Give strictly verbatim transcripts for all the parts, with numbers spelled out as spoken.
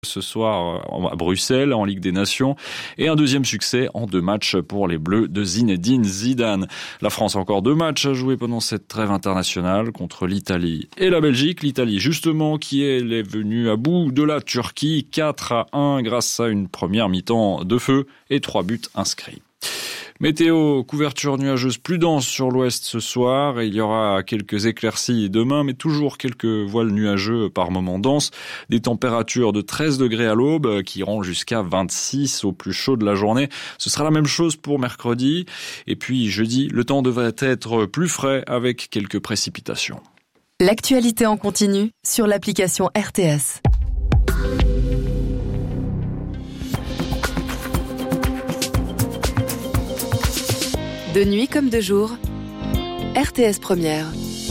ce soir à Bruxelles en Ligue des Nations et un deuxième succès en deux matchs pour les Bleus de Zinedine Zidane. La France a encore deux matchs à jouer pendant cette trêve internationale contre l'Italie et la Belgique. L'Italie justement qui est venue à bout de la Turquie quatre à un grâce à une première mi-temps de feu et trois buts inscrits. Météo, couverture nuageuse plus dense sur l'ouest ce soir. Il y aura quelques éclaircies demain, mais toujours quelques voiles nuageux par moments denses. Des températures de treize degrés à l'aube qui iront jusqu'à vingt-six au plus chaud de la journée. Ce sera la même chose pour mercredi. Et puis jeudi, le temps devrait être plus frais avec quelques précipitations. L'actualité en continu sur l'application R T S. De nuit comme de jour, R T S Première.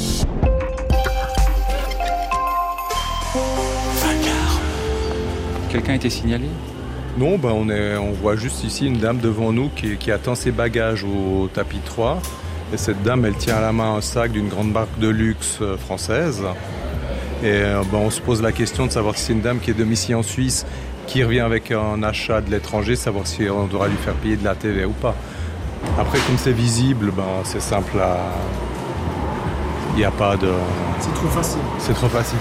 Quelqu'un a été signalé ? Non, ben on, est, on voit juste ici une dame devant nous qui, qui attend ses bagages au tapis trois. Et cette dame, elle tient à la main un sac d'une grande marque de luxe française. Et ben, on se pose la question de savoir si c'est une dame qui est domiciliée en Suisse, qui revient avec un achat de l'étranger, savoir si on devra lui faire payer de la T V A ou pas. Après, comme c'est visible, ben, c'est simple à... Il n'y a pas de... C'est trop facile. C'est trop facile.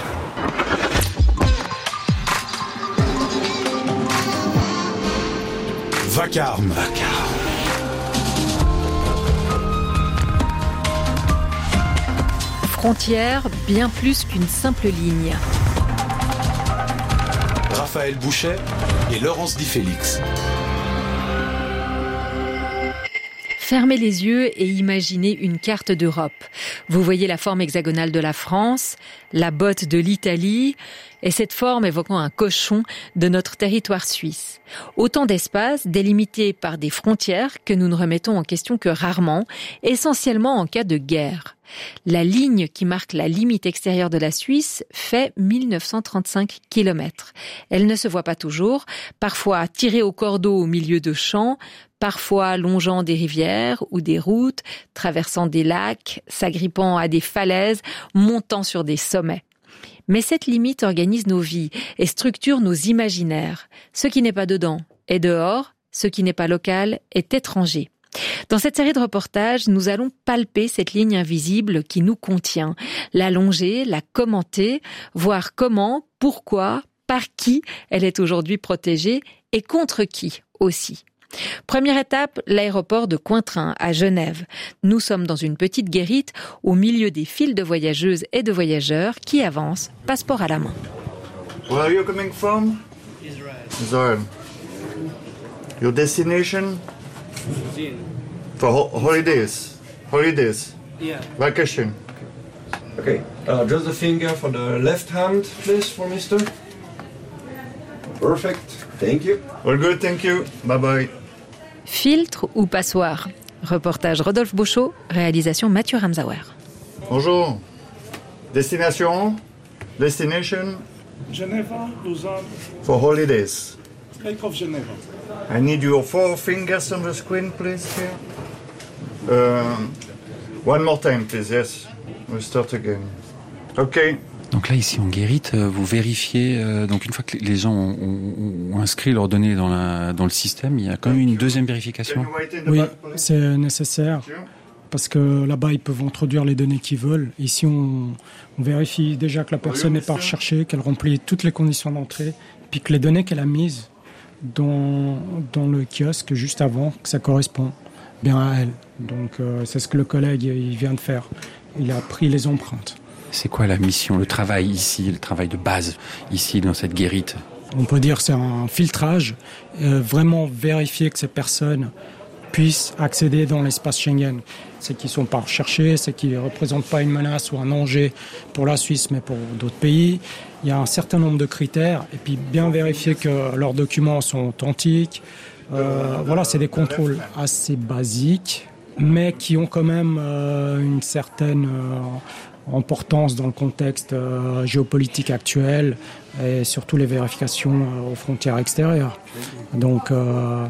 Vacarme. Vacarme. Frontière, bien plus qu'une simple ligne. Raphaël Bouchet et Laurence Di Félix. Fermez les yeux et imaginez une carte d'Europe. Vous voyez la forme hexagonale de la France, la botte de l'Italie, et cette forme évoquant un cochon de notre territoire suisse. Autant d'espaces délimités par des frontières que nous ne remettons en question que rarement, essentiellement en cas de guerre. La ligne qui marque la limite extérieure de la Suisse fait mille neuf cent trente-cinq kilomètres. Elle ne se voit pas toujours, parfois tirée au cordeau au milieu de champs, parfois longeant des rivières ou des routes, traversant des lacs, s'agrippant à des falaises, montant sur des sommets. Mais cette limite organise nos vies et structure nos imaginaires. Ce qui n'est pas dedans est dehors, ce qui n'est pas local est étranger. Dans cette série de reportages, nous allons palper cette ligne invisible qui nous contient, la longer, la commenter, voir comment, pourquoi, par qui elle est aujourd'hui protégée et contre qui aussi. Première étape, l'aéroport de Cointrin à Genève. Nous sommes dans une petite guérite au milieu des files de voyageuses et de voyageurs qui avancent, passeport à la main. Where are you coming from? Israel. Israel. Your destination? For ho- holidays. Holidays. Yeah. Vacation. Okay. Uh, just the finger for the left hand, please, for Mister. Perfect. Thank you. All good, thank you. Bye bye. Filtre ou passoire? Reportage Rodolphe Beauchot, réalisation Mathieu Ramsauer. Bonjour. Destination? Destination? Geneva, Lausanne. For holidays. Lake of Geneva. I need your four fingers on the screen, please, here. Uh, one more time, please, yes. We'll start again. Okay. Donc là, ici en guérite, vous vérifiez, euh, donc une fois que les gens ont, ont, ont inscrit leurs données dans, la, dans le système, il y a quand même une deuxième vérification. Oui, c'est nécessaire, parce que là-bas, ils peuvent introduire les données qu'ils veulent. Ici, on, on vérifie déjà que la personne n'est pas recherchée, qu'elle remplit toutes les conditions d'entrée, puis que les données qu'elle a mises dans, dans le kiosque juste avant, que ça correspond bien à elle. Donc euh, c'est ce que le collègue il vient de faire. Il a pris les empreintes. C'est quoi la mission, le travail ici, le travail de base, ici, dans cette guérite? On peut dire que c'est un filtrage, euh, vraiment vérifier que ces personnes puissent accéder dans l'espace Schengen. C'est qu'ils ne sont pas recherchés, c'est qu'ils ne représentent pas une menace ou un danger pour la Suisse, mais pour d'autres pays. Il y a un certain nombre de critères, et puis bien vérifier que leurs documents sont authentiques. Euh, voilà, c'est des contrôles assez basiques, mais qui ont quand même euh, une certaine... Euh, importance dans le contexte euh, géopolitique actuel et surtout les vérifications euh, aux frontières extérieures. Donc euh,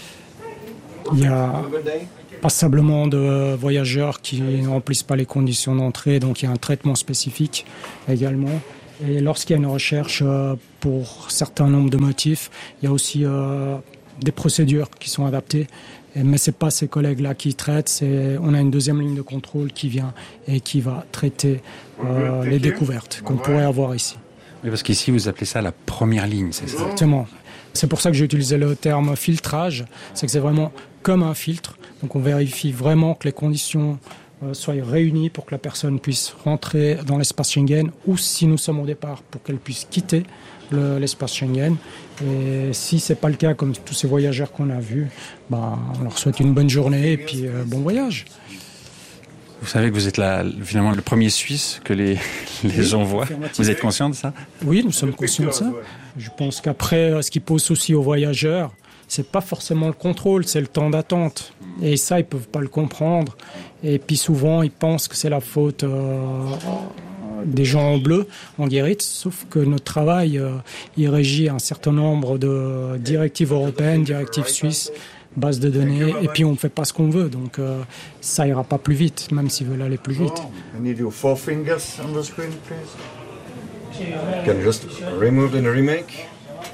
il y a passablement de voyageurs qui ne remplissent pas les conditions d'entrée, donc il y a un traitement spécifique également. Et lorsqu'il y a une recherche euh, pour certains nombres de motifs, il y a aussi euh, des procédures qui sont adaptées. Et, mais ce n'est pas ces collègues-là qui traitent. C'est, on a une deuxième ligne de contrôle qui vient et qui va traiter euh, les découvertes qu'on pourrait avoir ici. Oui, parce qu'ici, vous appelez ça la première ligne, c'est ça? Exactement. C'est pour ça que j'ai utilisé le terme filtrage. C'est que c'est vraiment comme un filtre. Donc on vérifie vraiment que les conditions euh, soient réunies pour que la personne puisse rentrer dans l'espace Schengen, ou si nous sommes au départ, pour qu'elle puisse quitter le, l'espace Schengen. Et si c'est pas le cas, comme tous ces voyageurs qu'on a vus, bah, on leur souhaite une bonne journée et puis euh, bon voyage. Vous savez que vous êtes la, finalement le premier Suisse que les, les gens voient. Vous êtes conscient de ça? Oui, nous sommes conscients de ça. Je pense qu'après, ce qui pose souci aux voyageurs, c'est pas forcément le contrôle, c'est le temps d'attente. Et ça, ils peuvent pas le comprendre. Et puis souvent, ils pensent que c'est la faute euh, des gens en bleu, en Guérite, sauf que notre travail, euh, il régit un certain nombre de directives européennes, directives suisses, base de données, et puis on ne fait pas ce qu'on veut, donc euh, ça ira pas plus vite, même s'ils veulent aller plus vite. I need your four fingers on the screen, please. You can just remove and remake.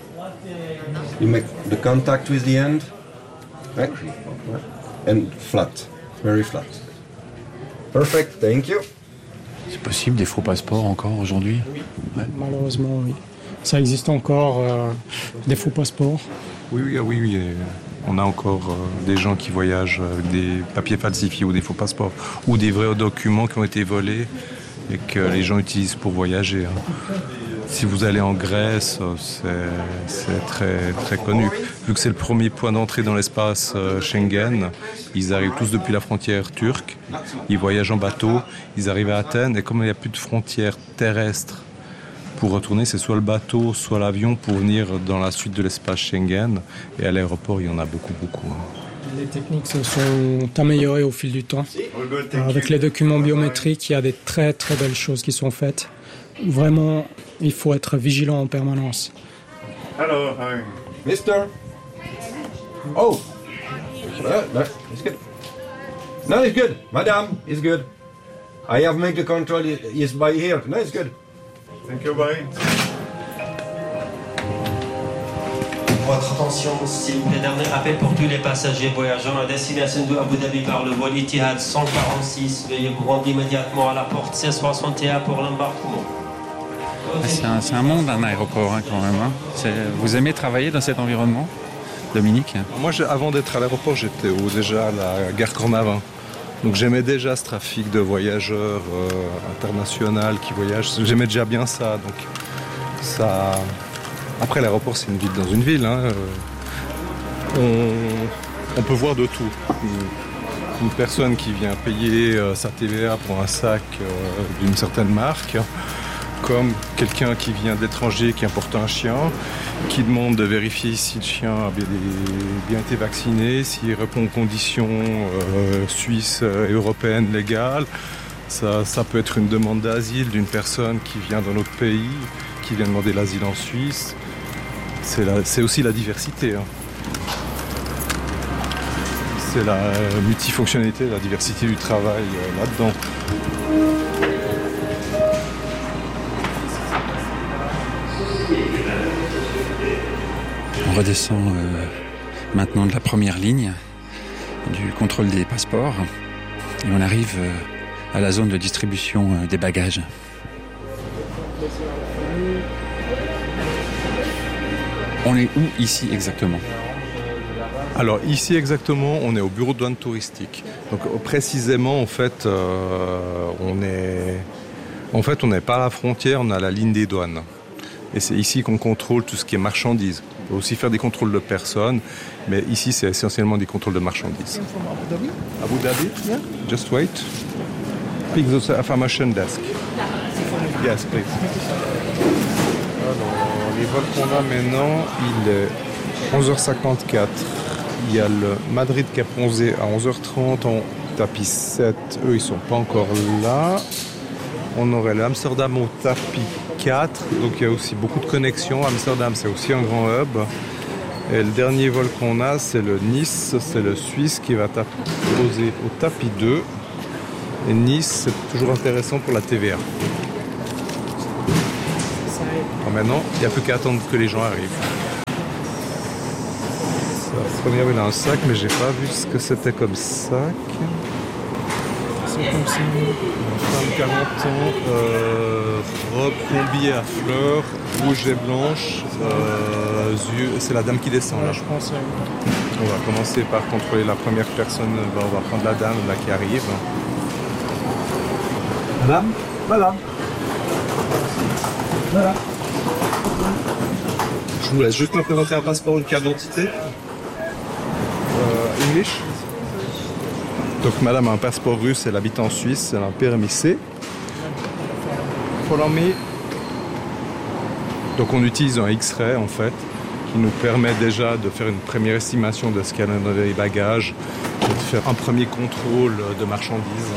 You make the contact with the end. Right? And flat. Very flat. Perfect, thank you. C'est possible, des faux passeports encore aujourd'hui? Ouais. Malheureusement, oui. Ça existe encore, euh, des faux passeports. Oui, oui, oui, oui. On a encore euh, des gens qui voyagent avec des papiers falsifiés ou des faux passeports, ou des vrais documents qui ont été volés et que les gens utilisent pour voyager. Hein. Si vous allez en Grèce, c'est, c'est très, très connu. Vu que c'est le premier point d'entrée dans l'espace euh, Schengen, ils arrivent tous depuis la frontière turque, ils voyagent en bateau, ils arrivent à Athènes, et comme il n'y a plus de frontières terrestres pour retourner, c'est soit le bateau, soit l'avion pour venir dans la suite de l'espace Schengen. Et à l'aéroport, il y en a beaucoup, beaucoup. Les techniques se sont améliorées au fil du temps. Avec les documents biométriques, il y a des très, très belles choses qui sont faites. Vraiment, il faut être vigilant en permanence. Hello, hi. Mister. Oh. No, no, it's good. No, it's good. Madame, it's good. I have made the control. Yes, by here. No, it's good. Thank you, bye. Votre attention, s'il vous plaît, dernier appel pour tous les passagers voyageant à destination de Abu Dhabi par le vol Etihad cent quarante-six. Veuillez vous rendre immédiatement à la porte C soixante et un pour l'embarquement. C'est un, c'est un monde, un aéroport, hein, quand même. Hein. C'est, vous aimez travailler dans cet environnement, Dominique? Moi, avant d'être à l'aéroport, j'étais au, déjà à la gare Cornavin. Donc j'aimais déjà ce trafic de voyageurs euh, international qui voyagent. J'aimais déjà bien ça. Donc ça. Après l'aéroport, c'est une ville dans une ville. Hein. On, on peut voir de tout. Une, une personne qui vient payer euh, sa T V A pour un sac euh, d'une certaine marque, comme quelqu'un qui vient d'étranger, qui importe un chien, qui demande de vérifier si le chien a bien, bien été vacciné, s'il répond aux conditions euh, suisses et européennes légales. Ça, ça peut être une demande d'asile d'une personne qui vient dans notre pays, qui vient demander l'asile en Suisse. C'est, la, c'est aussi la diversité. Hein. C'est la multifonctionnalité, la diversité du travail euh, là-dedans. On redescend euh, maintenant de la première ligne du contrôle des passeports et on arrive euh, à la zone de distribution euh, des bagages. On est où ici exactement? Alors ici exactement, on est au bureau de douane touristique. Donc précisément, en fait, euh, on est, en fait, on n'est pas à la frontière, on est à la ligne des douanes. Et c'est ici qu'on contrôle tout ce qui est marchandises. On peut aussi faire des contrôles de personnes, mais ici c'est essentiellement des contrôles de marchandises. Abu Dhabi? Abu Dhabi? Yeah. Just wait. Pick the information desk. Yes, please. Alors, les vols qu'on a maintenant, il est onze heures cinquante-quatre. Il y a le Madrid qui a posé à onze heures trente en tapis sept. Eux, ils sont pas encore là. On aurait l'Amsterdam au tapis quatre. Donc il y a aussi beaucoup de connexions. Amsterdam, c'est aussi un grand hub. Et le dernier vol qu'on a, c'est le Nice. C'est le Suisse qui va poser au tapis deux. Et Nice, c'est toujours intéressant pour la T V A. Alors maintenant, il n'y a plus qu'à attendre que les gens arrivent. Ça, première, il a un sac, mais j'ai pas vu ce que c'était comme sac. C'est comme ça. Une femme quarante ans, euh, robe combi à fleurs, rouge et blanche. Euh, yeux, c'est la dame qui descend là. Ouais, je pense. Ouais. On va commencer par contrôler la première personne. Ben, on va prendre la dame là qui arrive. Madame, madame. Voilà. Je vous laisse juste me présenter un passeport, une carte d'identité. Euh, English. Donc madame a un passeport russe, elle habite en Suisse, elle a un permis C. Follow me. Donc on utilise un X-ray en fait, qui nous permet déjà de faire une première estimation de ce qu'il y a dans les bagages, et de faire un premier contrôle de marchandises.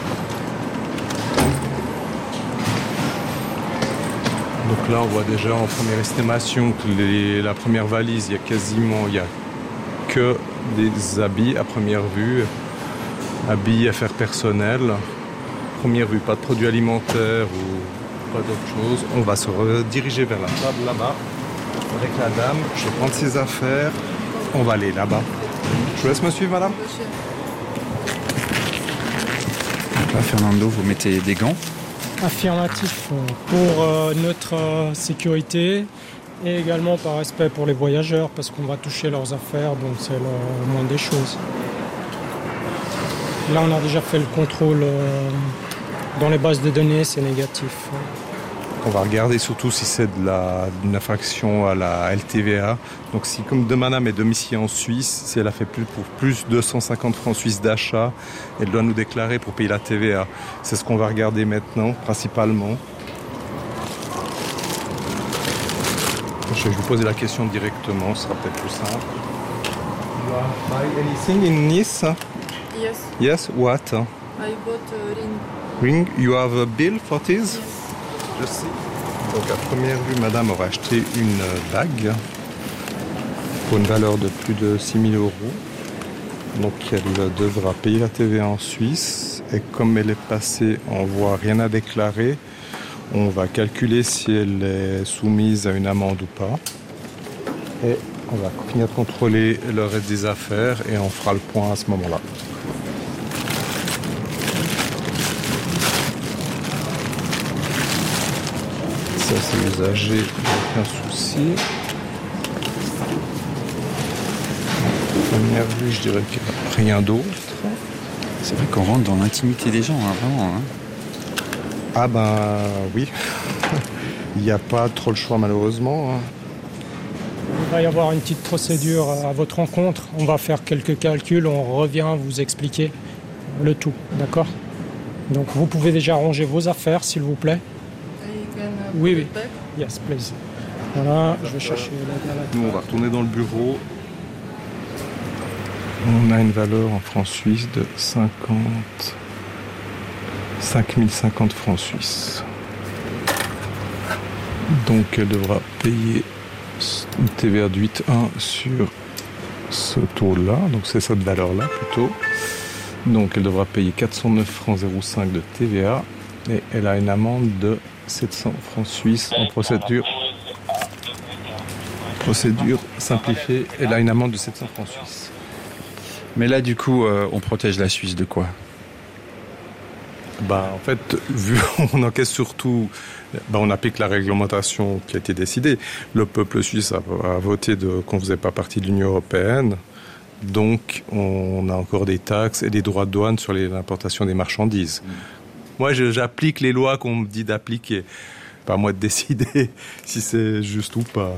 Donc là on voit déjà en première estimation que les, la première valise, il y a quasiment, il y a que des habits à première vue. Habits, affaires personnelles. Première vue, pas de produits alimentaires ou pas d'autre chose. On va se rediriger vers la table là-bas avec la dame. Je vais prendre ses affaires. On va aller là-bas. Je vous laisse me suivre, madame. Là, Fernando, vous mettez des gants. Affirmatif pour euh, notre euh, sécurité et également par respect pour les voyageurs parce qu'on va toucher leurs affaires, donc c'est le, le moins des choses. Là, on a déjà fait le contrôle euh, dans les bases de données, c'est négatif. On va regarder surtout si c'est de la, une infraction à la L T V A. Donc si, comme de madame est domiciliée en Suisse, si elle a fait plus pour plus de deux cent cinquante francs suisses d'achat, elle doit nous déclarer pour payer la T V A. C'est ce qu'on va regarder maintenant, principalement. Je vais vous poser la question directement, ce sera peut-être plus simple. You are buy anything in Nice? Yes. Yes, what? I bought a ring. Ring, you have a bill for this? Je sais. Donc à première vue, madame aura acheté une bague pour une valeur de plus de six mille euros. Donc elle devra payer la T V A en Suisse. Et comme elle est passée en voie rien à déclarer, on va calculer si elle est soumise à une amende ou pas. Et on va finir de contrôler le reste des affaires et on fera le point à ce moment-là. Ça c'est usagé, aucun souci. Première vue, je dirais qu'il n'y a rien d'autre. C'est vrai qu'on rentre dans l'intimité des gens, hein, vraiment. Hein. Ah ben oui, il n'y a pas trop le choix malheureusement. Hein. Il va y avoir une petite procédure à votre rencontre. On va faire quelques calculs, on revient vous expliquer le tout, d'accord? Donc vous pouvez déjà ranger vos affaires, s'il vous plaît. Oui, oui. Yes, please. Voilà, je vais chercher la galette. Nous, on va retourner dans le bureau. On a une valeur en francs suisses de cinquante... cinq mille cinquante francs suisses. Donc, elle devra payer une T V A de huit virgule un sur ce taux-là. Donc, c'est cette valeur-là, plutôt. Donc, elle devra payer quatre cent neuf francs zéro cinq de T V A. Et elle a une amende de sept cents francs suisses en procédure procédure simplifiée. Elle a une amende de sept cents francs suisses. Mais là, du coup, euh, on protège la Suisse de quoi? Bah, en fait, vu qu'on encaisse surtout, bah, on applique la réglementation qui a été décidée. Le peuple suisse a, a voté de, qu'on ne faisait pas partie de l'Union européenne. Donc, on a encore des taxes et des droits de douane sur les, l'importation des marchandises. Mmh. Moi, je, j'applique les lois qu'on me dit d'appliquer. Pas à moi de décider si c'est juste ou pas.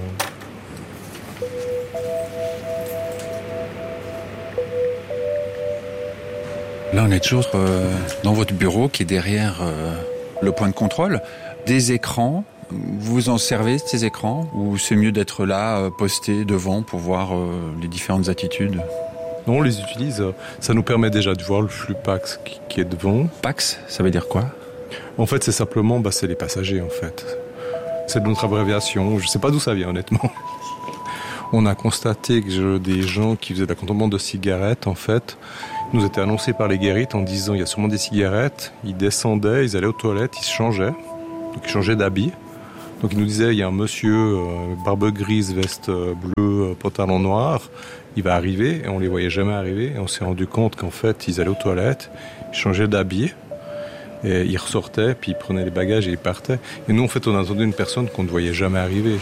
Là, on est toujours euh, dans votre bureau qui est derrière euh, le point de contrôle. Des écrans, vous en servez de ces écrans? Ou c'est mieux d'être là, euh, posté devant pour voir euh, les différentes attitudes? Non, on les utilise. Ça nous permet déjà de voir le flux Pax qui, qui est devant. Pax, ça veut dire quoi? En fait, c'est simplement, bah, c'est les passagers, en fait. C'est notre abréviation. Je ne sais pas d'où ça vient, honnêtement. On a constaté que je, des gens qui faisaient de la contrebande de cigarettes, en fait, nous étaient annoncés par les guérites en disant il y a sûrement des cigarettes. Ils descendaient, ils allaient aux toilettes, ils se changeaient. Donc ils changeaient d'habit. Donc il nous disait, il y a un monsieur, euh, barbe grise, veste euh, bleue, euh, pantalon noir, il va arriver, et on les voyait jamais arriver, et on s'est rendu compte qu'en fait, ils allaient aux toilettes, ils changeaient d'habit, et ils ressortaient, puis ils prenaient les bagages et ils partaient. Et nous, en fait, on a entendu une personne qu'on ne voyait jamais arriver.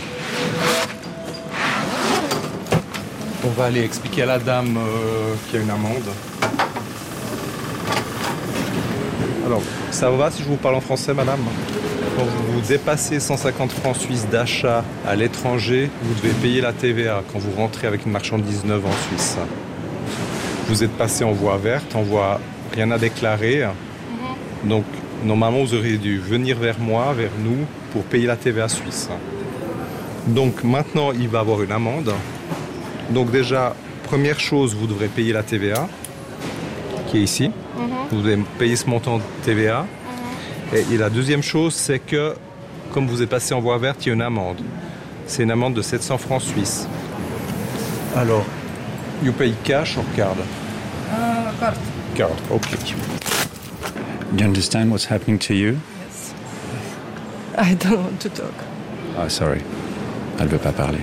On va aller expliquer à la dame euh, qu'il y a une amende. Alors, ça va si je vous parle en français, madame ? Quand vous dépassez cent cinquante francs suisses d'achat à l'étranger, vous devez payer la T V A quand vous rentrez avec une marchandise neuve en Suisse. Vous êtes passé en voie verte, en voie rien à déclarer. Mm-hmm. Donc, normalement, vous auriez dû venir vers moi, vers nous, pour payer la T V A suisse. Donc, maintenant, il va y avoir une amende. Donc, déjà, première chose, vous devrez payer la T V A, qui est ici. Mm-hmm. Vous devez payer ce montant de T V A. Et, et la deuxième chose, c'est que, comme vous êtes passé en voie verte, il y a une amende. C'est une amende de sept cents francs suisses. Alors, you pay cash or card? Uh, card. Card, ok. Do you understand what's happening to you? Yes. I don't want to talk. Ah, sorry. Elle ne veut pas parler.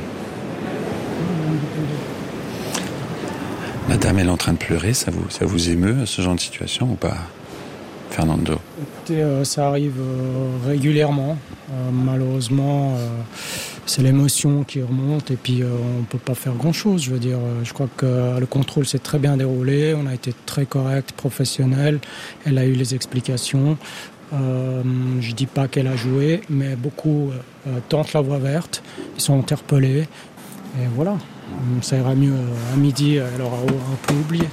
La dame, elle est en train de pleurer. Ça vous, ça vous émeut, ce genre de situation, ou pas, Fernando? Écoutez, euh, ça arrive euh, régulièrement. Euh, malheureusement, euh, c'est l'émotion qui remonte et puis euh, on ne peut pas faire grand-chose. Je veux dire, euh, je crois que euh, le contrôle s'est très bien déroulé. On a été très correct, professionnel. Elle a eu les explications. Euh, je ne dis pas qu'elle a joué, mais beaucoup euh, tentent la voie verte. Ils sont interpellés. Et voilà, ça ira mieux à midi. Elle aura un peu oublié.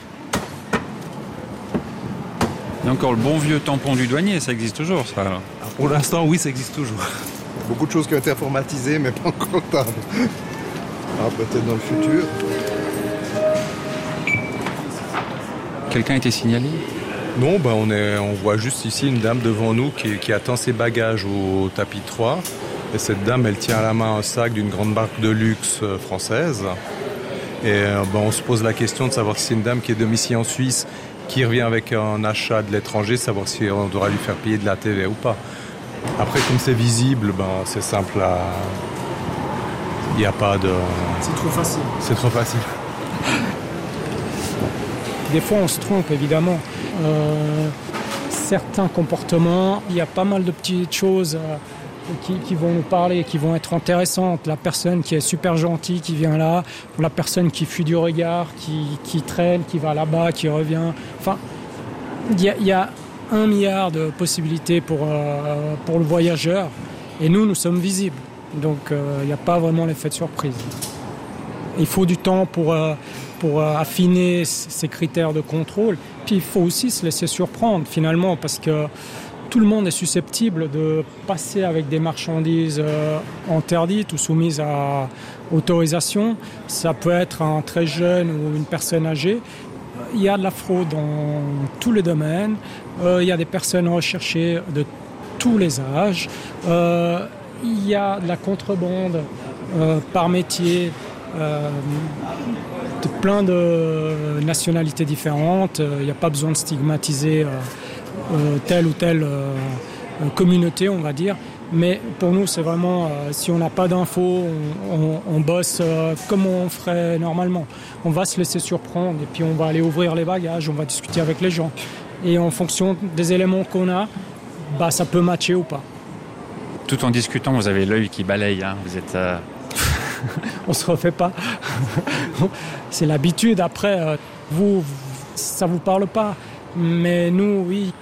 Il y a encore le bon vieux tampon du douanier, ça existe toujours, ça alors. Pour l'instant, oui, ça existe toujours. Beaucoup de choses qui ont été informatisées, mais pas encore le temps. Alors, peut-être dans le futur. Quelqu'un a été signalé? Non, ben on, est, on voit juste ici une dame devant nous qui, qui attend ses bagages au, au tapis trois. Et cette dame, elle tient à la main un sac d'une grande marque de luxe française. Et ben, on se pose la question de savoir si c'est une dame qui est domiciliée en Suisse, qui revient avec un achat de l'étranger, savoir si on devra lui faire payer de la T V A ou pas. Après, comme c'est visible, ben, c'est simple à... Il n'y a pas de... C'est trop facile. C'est trop facile. Des fois, on se trompe, évidemment. Euh, certains comportements, il y a pas mal de petites choses euh, qui, qui vont nous parler, qui vont être intéressantes. La personne qui est super gentille, qui vient là, ou la personne qui fuit du regard, qui, qui traîne, qui va là-bas, qui revient. Enfin, il y a, il y a un milliard de possibilités pour, euh, pour le voyageur. Et nous, nous sommes visibles. Donc, euh, il n'y a pas vraiment l'effet de surprise. Il faut du temps pour... Euh, pour affiner ces critères de contrôle. Puis il faut aussi se laisser surprendre finalement parce que tout le monde est susceptible de passer avec des marchandises euh, interdites ou soumises à autorisation. Ça peut être un très jeune ou une personne âgée. Il y a de la fraude dans tous les domaines. Euh, il y a des personnes recherchées de tous les âges. Euh, il y a de la contrebande euh, par métier. Euh, de plein de nationalités différentes. Il n'y a pas besoin de stigmatiser euh, euh, telle ou telle euh, communauté, on va dire. Mais pour nous, c'est vraiment, euh, si on n'a pas d'infos, on, on, on bosse euh, comme on ferait normalement. On va se laisser surprendre et puis on va aller ouvrir les bagages, on va discuter avec les gens. Et en fonction des éléments qu'on a, bah, ça peut matcher ou pas. Tout en discutant, vous avez l'œil qui balaye. Hein. Vous êtes... Euh... On se refait pas. C'est l'habitude. Après, euh, vous, ça vous parle pas. Mais nous, oui.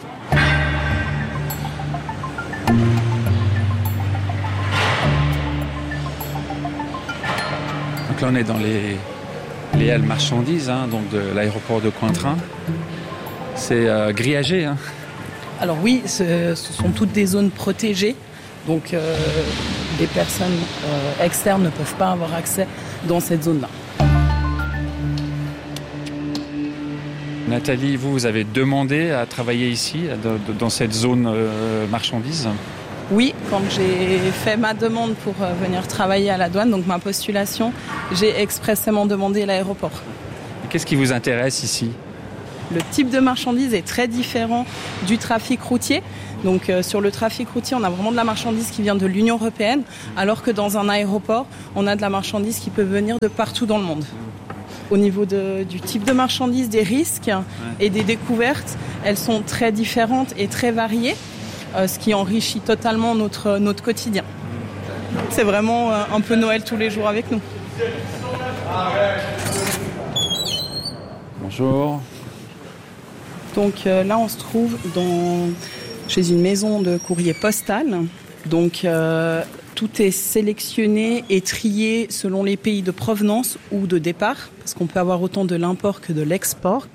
Donc là, on est dans les, les halles marchandises, hein, donc de l'aéroport de Cointrin. C'est euh, grillagé. Hein. Alors oui, ce, ce sont toutes des zones protégées. Donc, euh, des personnes euh, externes ne peuvent pas avoir accès dans cette zone-là. Nathalie, vous, vous avez demandé à travailler ici, dans cette zone euh, marchandise? Oui, quand j'ai fait ma demande pour euh, venir travailler à la douane, donc ma postulation, j'ai expressément demandé l'aéroport. Et qu'est-ce qui vous intéresse ici? Le type de marchandise est très différent du trafic routier. Donc euh, sur le trafic routier, on a vraiment de la marchandise qui vient de l'Union européenne, alors que dans un aéroport, on a de la marchandise qui peut venir de partout dans le monde. Au niveau de, du type de marchandise, des risques et des découvertes, elles sont très différentes et très variées, euh, ce qui enrichit totalement notre, notre quotidien. C'est vraiment euh, un peu Noël tous les jours avec nous. Bonjour. Donc euh, là, on se trouve dans, chez une maison de courrier postal. Donc euh, tout est sélectionné et trié selon les pays de provenance ou de départ, parce qu'on peut avoir autant de l'import que de l'export.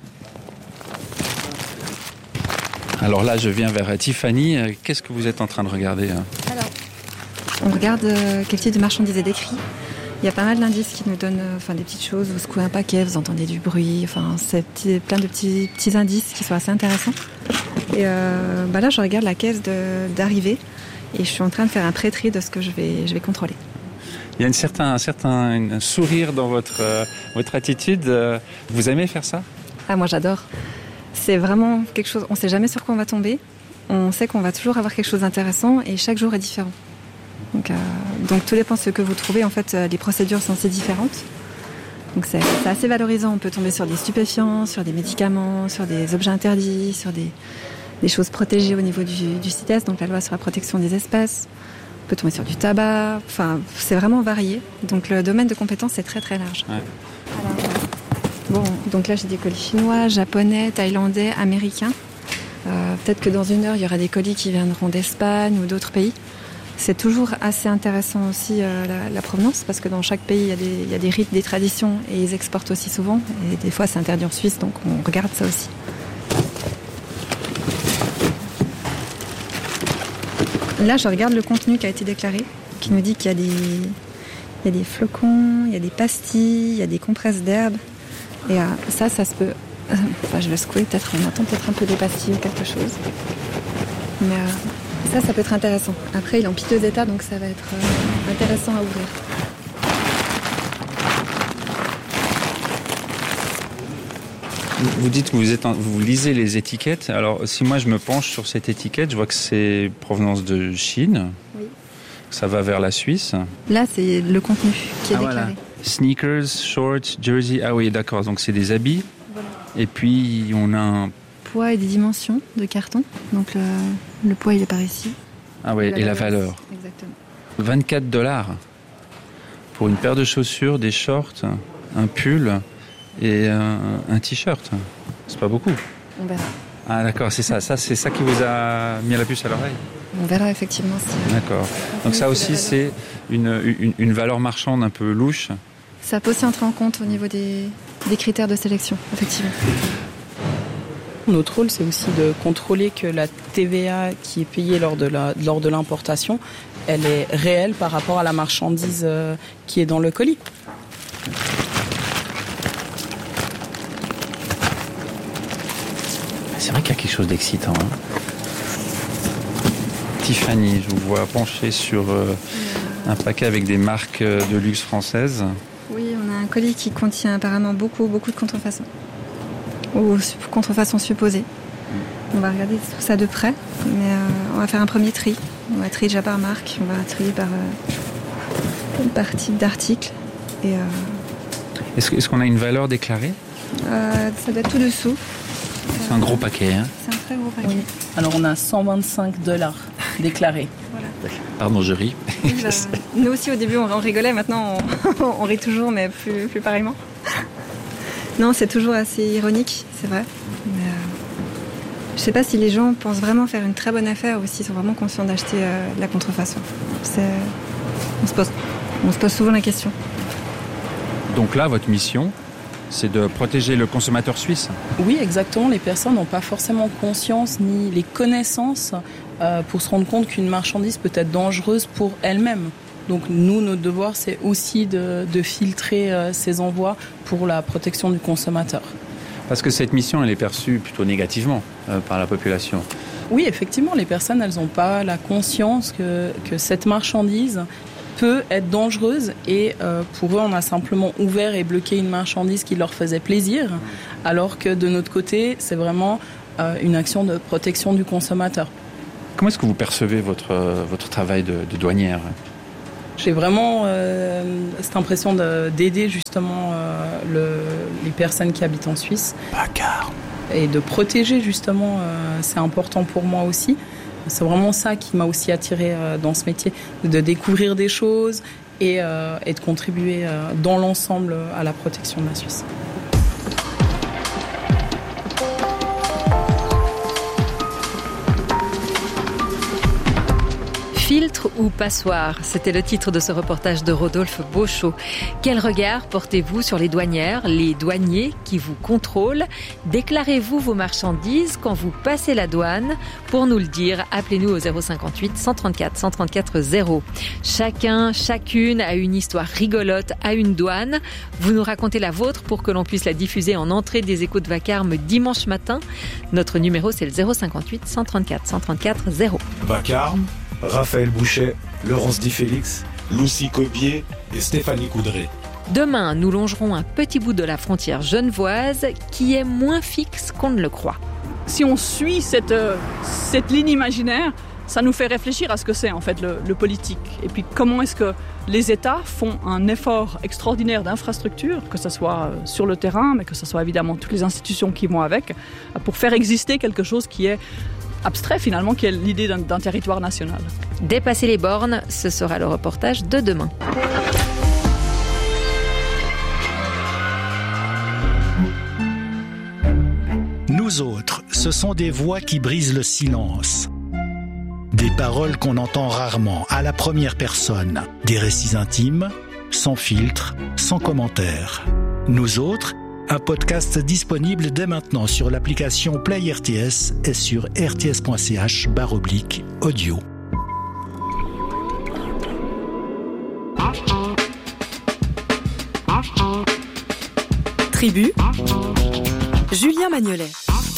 Alors là, je viens vers Tiffany. Qu'est-ce que vous êtes en train de regarder? Alors, on regarde euh, quel type de marchandise est décrit. Il y a pas mal d'indices qui nous donnent euh, enfin, des petites choses. Vous secouez un paquet, vous entendez du bruit. Enfin, c'est petit, plein de petits, petits indices qui sont assez intéressants. Et euh, bah là, je regarde la caisse de, d'arrivée et je suis en train de faire un pré-tri de ce que je vais, je vais contrôler. Il y a une certain, un certain un sourire dans votre, euh, votre attitude. Vous aimez faire ça? Ah, moi, j'adore. C'est vraiment quelque chose... On ne sait jamais sur quoi on va tomber. On sait qu'on va toujours avoir quelque chose d'intéressant et chaque jour est différent. Donc, euh, donc tout dépend de ce que vous trouvez. En fait, les procédures sont assez différentes. Donc c'est, c'est assez valorisant. On peut tomber sur des stupéfiants, sur des médicaments, sur des objets interdits, sur des, des choses protégées au niveau du, du C I T E S, donc la loi sur la protection des espèces. On peut tomber sur du tabac. Enfin, c'est vraiment varié. Donc le domaine de compétence est très très large. Ouais. Alors, bon, donc là j'ai des colis chinois, japonais, thaïlandais, américains. Euh, peut-être que dans une heure il y aura des colis qui viendront d'Espagne ou d'autres pays. C'est toujours assez intéressant aussi euh, la, la provenance, parce que dans chaque pays, il y a des, il y a des rites, des traditions, et ils exportent aussi souvent. Et des fois, c'est interdit en Suisse, donc on regarde ça aussi. Là, je regarde le contenu qui a été déclaré, qui nous dit qu'il y a des, il y a des flocons, il y a des pastilles, il y a des compresses d'herbe. Et euh, ça, ça se peut... Enfin, je vais secouer, peut-être, on attend peut-être un peu des pastilles ou quelque chose. Mais... Euh, Ça, ça peut être intéressant. Après, il est en piteux état, donc ça va être euh, intéressant à ouvrir. Vous dites que vous, êtes en, vous lisez les étiquettes. Alors, si moi je me penche sur cette étiquette, je vois que c'est provenance de Chine. Oui. Ça va vers la Suisse. Là, c'est le contenu qui est ah, déclaré. Voilà. Sneakers, shorts, jersey. Ah oui, d'accord. Donc, c'est des habits. Voilà. Et puis, on a un... poids et des dimensions de carton. Donc le, le poids, il est par ici. Ah oui, et, et la valeur. Exactement. vingt-quatre dollars pour une paire de chaussures, des shorts, un pull et un, un t-shirt. C'est pas beaucoup. On verra. Ah d'accord, c'est ça. Ça, c'est ça qui vous a mis la puce à l'oreille. On verra effectivement si... D'accord. Donc ça aussi, c'est une, une, une valeur marchande un peu louche. Ça peut aussi entrer en compte au niveau des, des critères de sélection, effectivement. Notre rôle, c'est aussi de contrôler que la T V A qui est payée lors de, la, lors de l'importation, elle est réelle par rapport à la marchandise euh, qui est dans le colis. C'est vrai qu'il y a quelque chose d'excitant. Hein. Tiffany, je vous vois pencher sur euh, un paquet avec des marques de luxe françaises. Oui, on a un colis qui contient apparemment beaucoup, beaucoup de contrefaçons. Ou contrefaçon supposée. On va regarder tout ça de près, mais euh, on va faire un premier tri. On va trier déjà par marque, on va trier par, euh, par type d'article. Et, euh, est-ce, est-ce qu'on a une valeur déclarée? euh, Ça doit être tout dessous. C'est un gros paquet, hein? C'est un très gros paquet. Oui. Alors on a cent vingt-cinq dollars déclarés. Voilà. Pardon, je ris. Oui, bah, nous aussi au début on, on rigolait, maintenant on, on rit toujours, mais plus, plus pareillement. Non, c'est toujours assez ironique, c'est vrai. Mais, euh, je sais pas si les gens pensent vraiment faire une très bonne affaire ou s'ils sont vraiment conscients d'acheter euh, de la contrefaçon. C'est... On se pose... On se pose souvent la question. Donc là, votre mission, c'est de protéger le consommateur suisse? Oui, exactement. Les personnes n'ont pas forcément conscience ni les connaissances euh, pour se rendre compte qu'une marchandise peut être dangereuse pour elle-même. Donc nous, notre devoir, c'est aussi de, de filtrer euh, ces envois pour la protection du consommateur. Parce que cette mission, elle est perçue plutôt négativement euh, par la population. Oui, effectivement, les personnes, elles n'ont pas la conscience que, que cette marchandise peut être dangereuse. Et euh, pour eux, on a simplement ouvert et bloqué une marchandise qui leur faisait plaisir. Alors que de notre côté, c'est vraiment euh, une action de protection du consommateur. Comment est-ce que vous percevez votre, votre travail de, de douanière ? J'ai vraiment euh, cette impression de, d'aider justement euh, le, les personnes qui habitent en Suisse. Bagarre. Et de protéger justement, euh, c'est important pour moi aussi. C'est vraiment ça qui m'a aussi attirée euh, dans ce métier, de découvrir des choses et, euh, et de contribuer euh, dans l'ensemble à la protection de la Suisse. Filtre ou passoire, c'était le titre de ce reportage de Rodolphe Beauchot. Quel regard portez-vous sur les douanières, les douaniers qui vous contrôlent ? Déclarez-vous vos marchandises quand vous passez la douane ? Pour nous le dire, appelez-nous au zéro cinquante-huit cent trente-quatre cent trente-quatre zéro. Chacun, chacune a une histoire rigolote à une douane. Vous nous racontez la vôtre pour que l'on puisse la diffuser en entrée des Échos de Vacarme dimanche matin. Notre numéro, c'est le zéro cinquante-huit cent trente-quatre cent trente-quatre zéro. Vacarme, Raphaël Bouchet, Laurence Di Félix, Lucie Cobier et Stéphanie Coudray. Demain, nous longerons un petit bout de la frontière genevoise qui est moins fixe qu'on ne le croit. Si on suit cette, euh, cette ligne imaginaire, ça nous fait réfléchir à ce que c'est en fait le, le politique. Et puis comment est-ce que les États font un effort extraordinaire d'infrastructure, que ce soit sur le terrain, mais que ce soit évidemment toutes les institutions qui vont avec, pour faire exister quelque chose qui est abstrait finalement, qui est l'idée d'un, d'un territoire national. Dépasser les bornes, ce sera le reportage de demain. Nous autres, ce sont des voix qui brisent le silence. Des paroles qu'on entend rarement, à la première personne. Des récits intimes, sans filtre, sans commentaire. Nous autres, un podcast disponible dès maintenant sur l'application Play R T S et sur rts.ch barre oblique audio. Tribu, Julien Magnolet.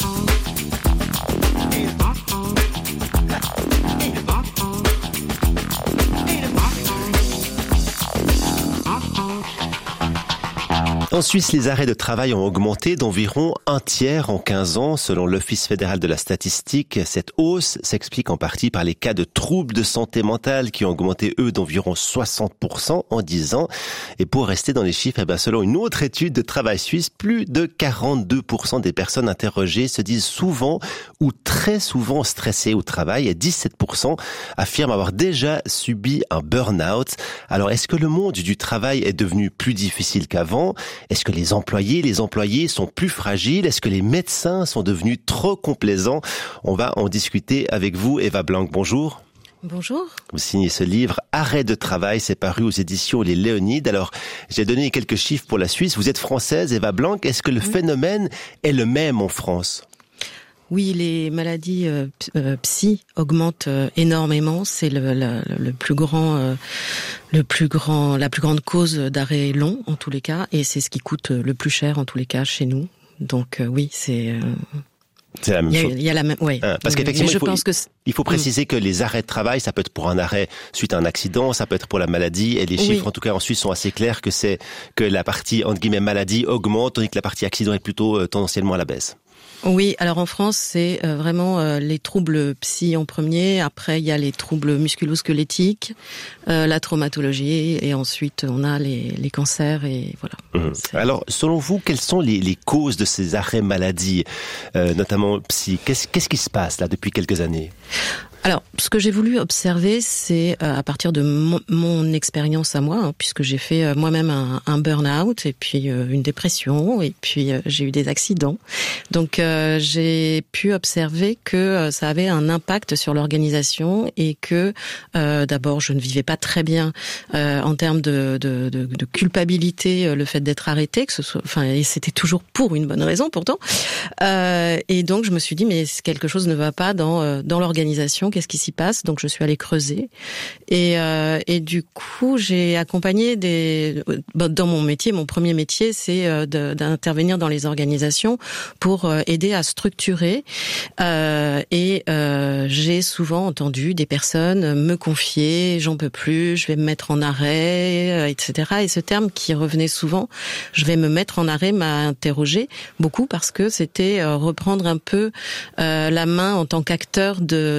En Suisse, les arrêts de travail ont augmenté d'environ un tiers en quinze ans, selon l'Office fédéral de la statistique. Cette hausse s'explique en partie par les cas de troubles de santé mentale qui ont augmenté, eux, d'environ soixante pour cent en dix ans. Et pour rester dans les chiffres, eh bien, selon une autre étude de Travail Suisse, plus de quarante-deux pour cent des personnes interrogées se disent souvent ou très souvent stressées au travail et dix-sept pour cent affirment avoir déjà subi un burn-out. Alors, est-ce que le monde du travail est devenu plus difficile qu'avant ? Est-ce que les employés, les employés sont plus fragiles ? Est-ce que les médecins sont devenus trop complaisants ? On va en discuter avec vous, Eva Blanc. Bonjour. Bonjour. Vous signez ce livre, Arrêt de travail, c'est paru aux éditions Les Léonides. Alors, j'ai donné quelques chiffres pour la Suisse. Vous êtes française, Eva Blanc. Est-ce que le oui. phénomène est le même en France ? Oui, les maladies euh, psy augmentent euh, énormément. C'est le, le, le plus grand, euh, le plus grand, la plus grande cause d'arrêt long en tous les cas, et c'est ce qui coûte le plus cher en tous les cas chez nous. Donc euh, oui, c'est. Euh, c'est la même il y a, chose. Il y a la même. Ouais. Hein, parce qu'effectivement, je il faut, pense que il faut préciser mmh. que les arrêts de travail, ça peut être pour un arrêt suite à un accident, ça peut être pour la maladie, et les chiffres, oui. en tout cas en Suisse, sont assez clairs que c'est que la partie entre guillemets maladie augmente, tandis que la partie accident est plutôt euh, tendanciellement à la baisse. Oui, alors en France, c'est euh, vraiment euh, les troubles psy en premier. Après, il y a les troubles musculo-squelettiques, euh, la traumatologie, et ensuite on a les, les cancers et voilà. Mmh. Alors, selon vous, quelles sont les, les causes de ces arrêts maladie, euh, notamment psy ? Qu'est-ce, qu'est-ce qui se passe là depuis quelques années ? Alors, ce que j'ai voulu observer, c'est euh, à partir de mon, mon expérience à moi, hein, puisque j'ai fait euh, moi-même un, un burn-out et puis euh, une dépression et puis euh, j'ai eu des accidents. Donc, euh, j'ai pu observer que euh, ça avait un impact sur l'organisation et que euh, d'abord, je ne vivais pas très bien euh, en termes de, de, de, de culpabilité, euh, le fait d'être arrêté, que ce soit, enfin, et c'était toujours pour une bonne raison pourtant. Euh, et donc, je me suis dit, mais quelque chose ne va pas dans euh, dans l'organisation. Qu'est-ce qui s'y passe ? Donc je suis allée creuser et euh, et du coup j'ai accompagné des dans mon métier, mon premier métier, c'est euh, de, d'intervenir dans les organisations pour euh, aider à structurer euh, et euh, j'ai souvent entendu des personnes me confier, j'en peux plus, je vais me mettre en arrêt, euh, et cetera. Et ce terme qui revenait souvent, je vais me mettre en arrêt, m'a interrogé beaucoup parce que c'était euh, reprendre un peu euh, la main en tant qu'acteur de de, de ce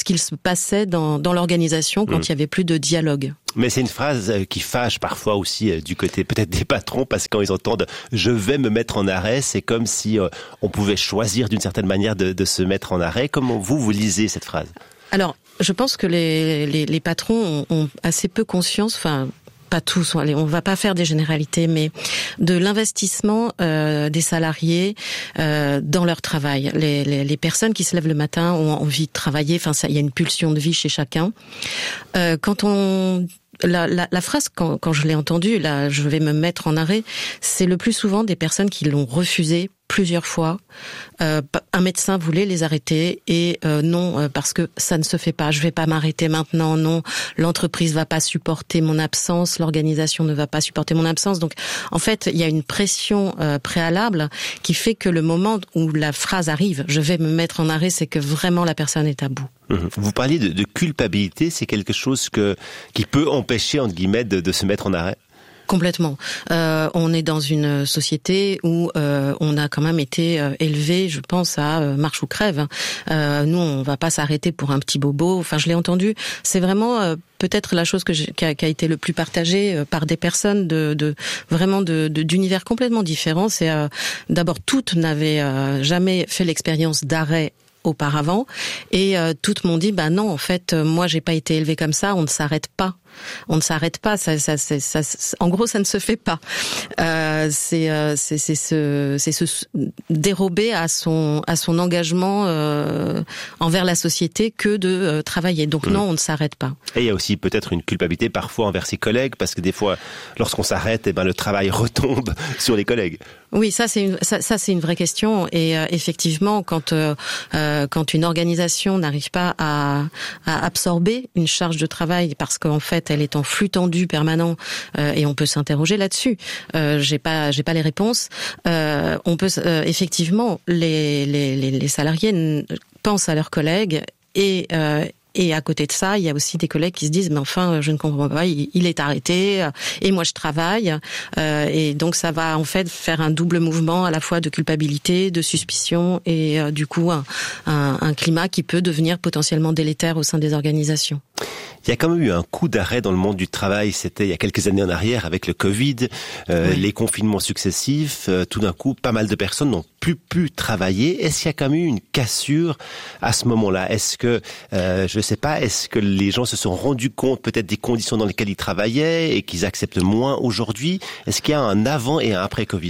ce qu'il se passait dans, dans l'organisation quand mmh. il y avait plus de dialogue. Mais c'est une phrase qui fâche parfois aussi du côté peut-être des patrons, parce que quand ils entendent « je vais me mettre en arrêt », c'est comme si euh, on pouvait choisir d'une certaine manière de, de se mettre en arrêt. Comment vous, vous lisez cette phrase ? Alors, je pense que les, les, les patrons ont, ont assez peu conscience, enfin... pas tous, allez, on va pas faire des généralités, mais de l'investissement euh, des salariés euh, dans leur travail. Les, les, les personnes qui se lèvent le matin ont envie de travailler, enfin, ça, il y a une pulsion de vie chez chacun. Euh, quand on La, la, la phrase, quand, quand je l'ai entendue, là, je vais me mettre en arrêt, c'est le plus souvent des personnes qui l'ont refusé plusieurs fois. Euh, un médecin voulait les arrêter et euh, non, euh, parce que ça ne se fait pas. Je vais pas m'arrêter maintenant, non. L'entreprise va pas supporter mon absence, l'organisation ne va pas supporter mon absence. Donc, en fait, il y a une pression euh, préalable qui fait que le moment où la phrase arrive, je vais me mettre en arrêt, c'est que vraiment la personne est à bout. Vous parliez de, de culpabilité, c'est quelque chose que qui peut empêcher, entre guillemets, de, de se mettre en arrêt ? Complètement. Euh, on est dans une société où euh, on a quand même été euh, élevé, je pense, à euh, marche ou crève. Euh, nous, on va pas s'arrêter pour un petit bobo. Enfin, je l'ai entendu. C'est vraiment euh, peut-être la chose que j'ai, qui, a, qui a été le plus partagée euh, par des personnes de, de vraiment de, de d'univers complètement différents. C'est euh, d'abord toutes n'avaient euh, jamais fait l'expérience d'arrêt auparavant, et euh, toutes m'ont dit bah non, en fait, euh, moi j'ai pas été élevée comme ça, on ne s'arrête pas. On ne s'arrête pas, ça, ça, ça, ça, ça, en gros, ça ne se fait pas. Euh, c'est, euh, c'est, c'est se, c'est se dérober à son, à son engagement euh, envers la société que de euh, travailler. Donc mmh. non, on ne s'arrête pas. Et il y a aussi peut-être une culpabilité parfois envers ses collègues, parce que des fois, lorsqu'on s'arrête, eh ben le travail retombe sur les collègues. Oui, ça c'est une, ça, ça c'est une vraie question. Et euh, effectivement, quand euh, quand une organisation n'arrive pas à, à absorber une charge de travail, parce qu'en fait elle est en flux tendu permanent, euh, et on peut s'interroger là-dessus. Euh, j'ai pas, j'ai pas les réponses. Euh, on peut euh, effectivement, les, les les salariés pensent à leurs collègues et euh, Et à côté de ça, il y a aussi des collègues qui se disent, mais enfin, je ne comprends pas, il, il est arrêté, et moi je travaille, euh, et donc ça va en fait faire un double mouvement à la fois de culpabilité, de suspicion, et euh, du coup un, un, un climat qui peut devenir potentiellement délétère au sein des organisations. Il y a quand même eu un coup d'arrêt dans le monde du travail, c'était il y a quelques années en arrière avec le Covid, euh, oui. les confinements successifs, euh, tout d'un coup, pas mal de personnes n'ont plus pu travailler. Est-ce qu'il y a quand même eu une cassure à ce moment-là ? Est-ce que, euh, je sais pas, est-ce que les gens se sont rendus compte peut-être des conditions dans lesquelles ils travaillaient et qu'ils acceptent moins aujourd'hui ? Est-ce qu'il y a un avant et un après Covid ?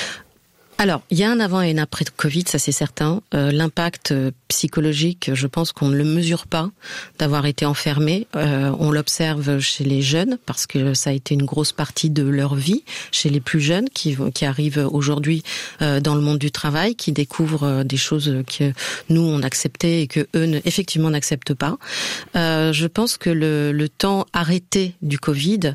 Alors, il y a un avant et un après Covid, ça c'est certain. Euh, l'impact psychologique, je pense qu'on ne le mesure pas d'avoir été enfermé. Euh, on l'observe chez les jeunes parce que ça a été une grosse partie de leur vie. Chez les plus jeunes qui, qui arrivent aujourd'hui euh, dans le monde du travail, qui découvrent des choses que nous on acceptait et que eux ne, effectivement n'acceptent pas. Euh, je pense que le, le temps arrêté du Covid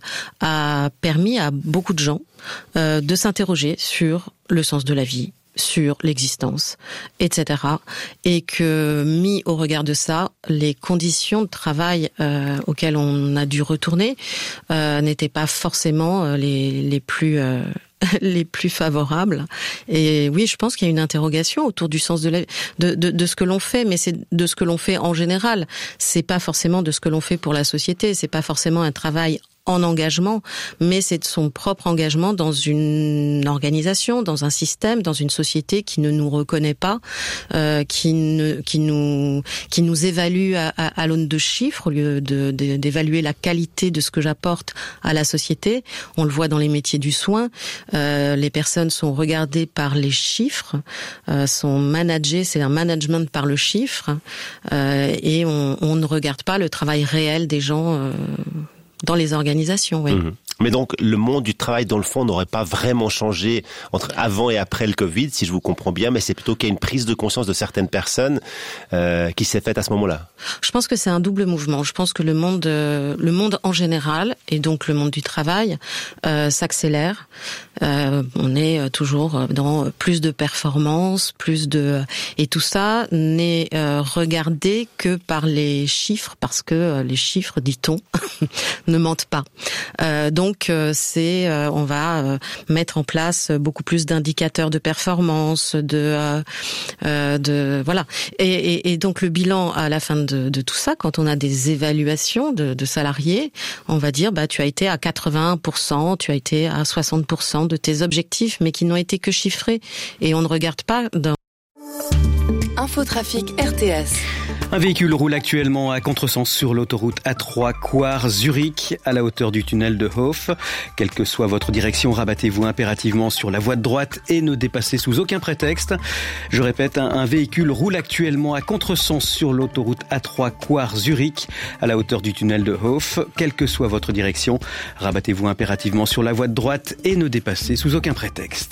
a permis à beaucoup de gens euh, de s'interroger sur le sens de la vie, sur l'existence, et cetera. Et que, mis au regard de ça, les conditions de travail euh, auxquelles on a dû retourner euh, n'étaient pas forcément les, les plus... Euh, les plus favorables. Et oui, je pense qu'il y a une interrogation autour du sens de, la, de, de, de ce que l'on fait, mais c'est de ce que l'on fait en général. C'est pas forcément de ce que l'on fait pour la société, c'est pas forcément un travail en engagement, mais c'est de son propre engagement dans une organisation, dans un système, dans une société qui ne nous reconnaît pas, euh, qui ne, qui nous, qui nous évalue à, à, à l'aune de chiffres au lieu de, de, d'évaluer la qualité de ce que j'apporte à la société. On le voit dans les métiers du soin. Euh, les personnes sont regardées par les chiffres, euh, sont managées, c'est un management par le chiffre, euh, et on, on ne regarde pas le travail réel des gens. Euh, Dans les organisations, oui. Mmh. Mais donc, le monde du travail, dans le fond, n'aurait pas vraiment changé entre avant et après le Covid, si je vous comprends bien, mais c'est plutôt qu'il y a une prise de conscience de certaines personnes euh, qui s'est faite à ce moment-là. Je pense que c'est un double mouvement. Je pense que le monde, euh, le monde en général, et donc le monde du travail, euh, s'accélère. Euh, on est toujours dans plus de performance, plus de... Et tout ça n'est euh, regardé que par les chiffres, parce que les chiffres, dit-on, ne mentent pas. Euh, donc, donc euh, c'est, euh, on va euh, mettre en place beaucoup plus d'indicateurs de performance, de, euh, euh, de voilà. Et, et, et donc le bilan à la fin de, de tout ça, quand on a des évaluations de, de salariés, on va dire bah tu as été à quatre-vingts pour cent, tu as été à soixante pour cent de tes objectifs, mais qui n'ont été que chiffrés. Et on ne regarde pas dans Infotrafic R T S. Un véhicule roule actuellement à contresens sur l'autoroute A trois Coire-Zurich à la hauteur du tunnel de Hof. Quelle que soit votre direction, rabattez-vous impérativement sur la voie de droite et ne dépassez sous aucun prétexte. Je répète, un, un véhicule roule actuellement à contresens sur l'autoroute A trois Coire-Zurich à la hauteur du tunnel de Hof. Quelle que soit votre direction, rabattez-vous impérativement sur la voie de droite et ne dépassez sous aucun prétexte.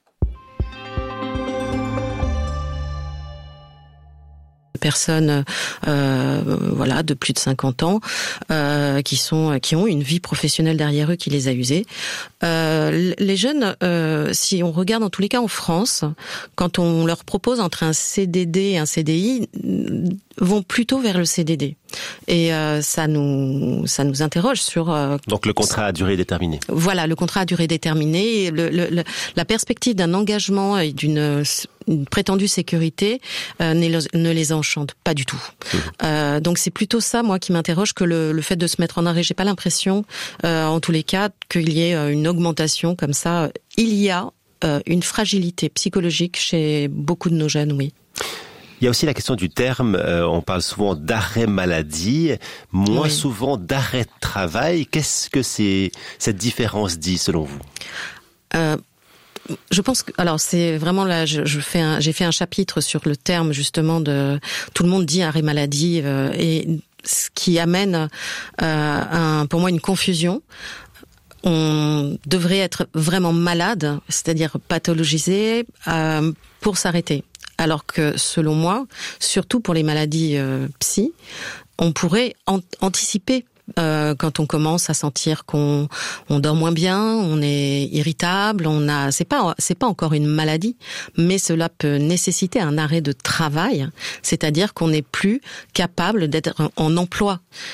Personnes euh, voilà de plus de cinquante ans euh, qui sont qui ont une vie professionnelle derrière eux qui les a usés. Euh, les jeunes, euh, si on regarde en tous les cas en France, quand on leur propose entre un C D D et un C D I, vont plutôt vers le C D D. Et euh, ça nous ça nous interroge sur euh, donc le contrat à durée déterminée. Voilà, le contrat à durée déterminée, le, le, le, la perspective d'un engagement et d'une une prétendue sécurité euh, ne les enchante pas du tout. Mmh. Euh, donc c'est plutôt ça, moi, qui m'interroge que le, le fait de se mettre en arrêt. J'ai pas l'impression, euh, en tous les cas, qu'il y ait une augmentation comme ça. Il y a euh, une fragilité psychologique chez beaucoup de nos jeunes, oui. Il y a aussi la question du terme, euh, on parle souvent d'arrêt maladie, moins oui. souvent d'arrêt de travail. Qu'est-ce que c'est, cette différence dit selon vous ? euh, Je pense que, alors c'est vraiment là, je, je fais un, j'ai fait un chapitre sur le terme justement de, tout le monde dit arrêt maladie euh, et ce qui amène euh, un, pour moi une confusion. On devrait être vraiment malade, c'est-à-dire pathologisé euh, pour s'arrêter. Alors que, selon moi, surtout pour les maladies euh, psy, on pourrait an- anticiper euh, quand on commence à sentir qu'on on dort moins bien, on est irritable, on a c'est pas c'est pas encore une maladie, mais cela peut nécessiter un arrêt de travail, c'est-à-dire qu'on n'est plus capable d'être en emploi.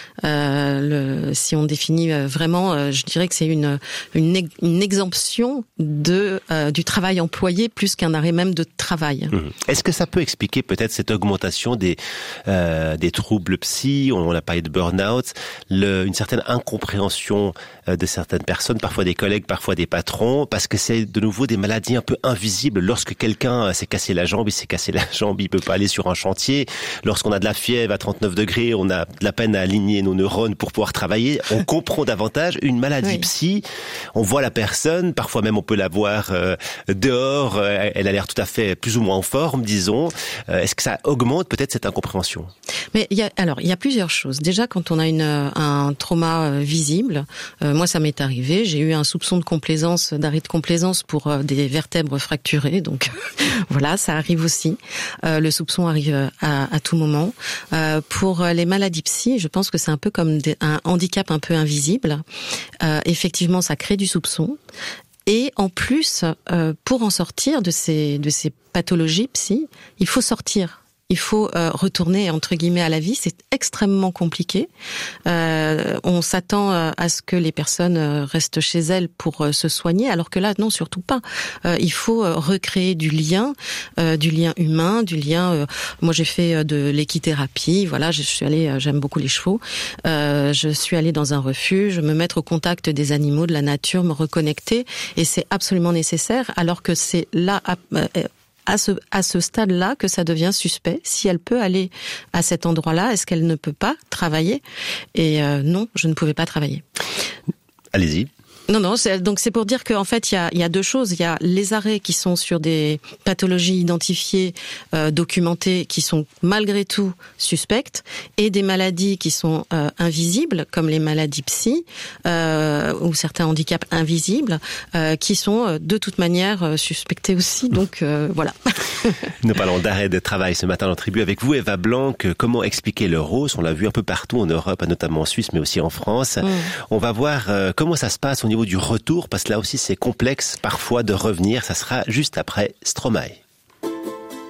Euh, le, si on définit vraiment, euh, je dirais que c'est une une, une exemption de euh, du travail employé plus qu'un arrêt même de travail. Mmh. Est-ce que ça peut expliquer peut-être cette augmentation des euh, des troubles psy, on a parlé de burn-out, le une certaine incompréhension de certaines personnes, parfois des collègues, parfois des patrons, parce que c'est de nouveau des maladies un peu invisibles. Lorsque quelqu'un s'est cassé la jambe, il s'est cassé la jambe, il peut pas aller sur un chantier. Lorsqu'on a de la fièvre à trente-neuf degrés, on a de la peine à aligner nos neurones pour pouvoir travailler. On comprend davantage une maladie oui. psy. On voit la personne, parfois même on peut la voir euh, dehors. Euh, elle a l'air tout à fait plus ou moins en forme, disons. Euh, est-ce que ça augmente peut-être cette incompréhension ? Mais il y a alors il y a plusieurs choses. Déjà, quand on a une un trauma euh, visible, euh, moi ça m'est arrivé, j'ai eu un soupçon de complaisance, d'arrêt de complaisance pour euh, des vertèbres fracturées, donc voilà, ça arrive aussi. Euh, le soupçon arrive à, à tout moment. Euh, pour les maladies psy, je pense que c'est un peu comme des, un handicap un peu invisible. Euh, effectivement, ça crée du soupçon. Et en plus, euh, pour en sortir de ces de ces pathologies psy, il faut sortir. Il faut euh, retourner entre guillemets à la vie, c'est extrêmement compliqué. Euh, on s'attend euh, à ce que les personnes euh, restent chez elles pour euh, se soigner, alors que là, non, surtout pas. Euh, il faut euh, recréer du lien, euh, du lien humain, du lien. Euh, moi, j'ai fait euh, de l'équithérapie. Voilà, je suis allée, euh, j'aime beaucoup les chevaux. Euh, je suis allée dans un refuge, me mettre au contact des animaux, de la nature, me reconnecter, et c'est absolument nécessaire. Alors que c'est là. Euh, à ce, à ce stade-là que ça devient suspect. Si elle peut aller à cet endroit-là, est-ce qu'elle ne peut pas travailler ? Et euh, non, je ne pouvais pas travailler. Allez-y. Non, non, c'est, donc c'est pour dire qu'en fait, il y a, il y a deux choses. Il y a les arrêts qui sont sur des pathologies identifiées, euh, documentées, qui sont malgré tout suspectes, et des maladies qui sont euh, invisibles, comme les maladies psy, euh, ou certains handicaps invisibles, euh, qui sont de toute manière euh, suspectés aussi. Donc euh, voilà. Nous parlons d'arrêt de travail ce matin dans Tribu avec vous, Eva Blanc. Comment expliquer le rose ? On l'a vu un peu partout en Europe, notamment en Suisse, mais aussi en France. Mmh. On va voir euh, comment ça se passe au niveau du retour, parce que là aussi c'est complexe parfois de revenir. Ça sera juste après Stromae.